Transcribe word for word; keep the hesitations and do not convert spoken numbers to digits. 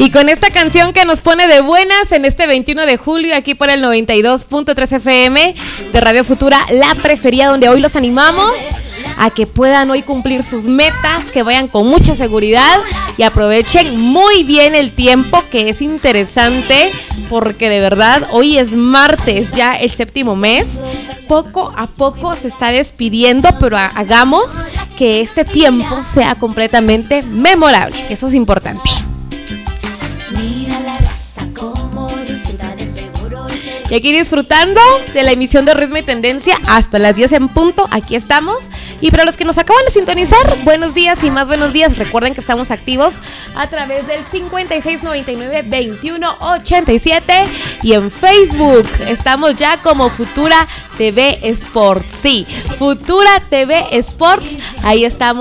Y con esta canción que nos pone de buenas en este veintiuno de julio, aquí por el noventa y dos punto tres F M de Radio Futura, la preferida, donde hoy los animamos a que puedan hoy cumplir sus metas, que vayan con mucha seguridad y aprovechen muy bien el tiempo, que es interesante, porque de verdad hoy es martes, ya el séptimo mes. Poco a poco se está despidiendo, pero hagamos que este tiempo sea completamente memorable, que eso es importante. Y aquí disfrutando de la emisión de Ritmo y Tendencia hasta las diez en punto, aquí estamos. Y para los que nos acaban de sintonizar, buenos días y más buenos días. Recuerden que estamos activos a través del cincuenta y seis noventa y nueve veintiuno ochenta y siete y en Facebook estamos ya como Futura T V Sports. Sí, Futura T V Sports, ahí estamos.